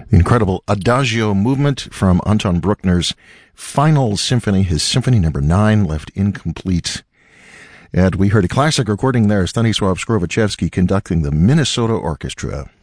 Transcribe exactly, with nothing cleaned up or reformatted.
Incredible Adagio movement from Anton Bruckner's Final Symphony, his Symphony Number Nine, left incomplete. And we heard a classic recording there, Stanisław Skrowaczewski conducting the Minnesota Orchestra.